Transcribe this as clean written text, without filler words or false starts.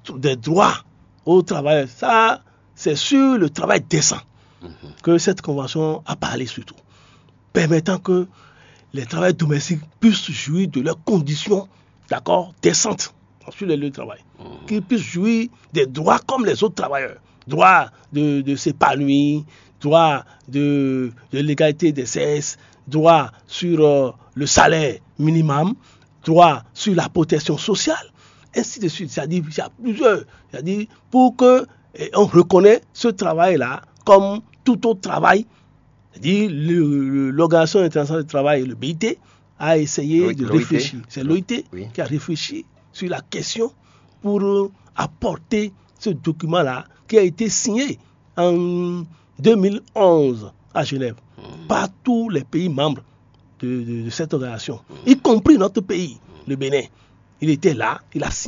des droits aux travailleurs. Ça, c'est sur le travail décent que cette convention a parlé surtout, permettant que les travailleurs domestiques puissent jouir de leurs conditions, d'accord, décentes sur les lieux de travail, qu'ils puissent jouir des droits comme les autres travailleurs, droit de s'épanouir, droit de l'égalité des sexes, droit sur le salaire minimum, droit sur la protection sociale, ainsi de suite. C'est-à-dire, il y a plusieurs, c'est-à-dire pour que on reconnaît ce travail-là comme tout autre travail. C'est-à-dire l'Organisation internationale du travail, le BIT, a essayé de réfléchir. C'est l'OIT qui a réfléchi sur la question pour apporter ce document-là qui a été signé en 2011 à Genève par tous les pays membres de cette organisation, y compris notre pays, le Bénin. Il était là, il a signé.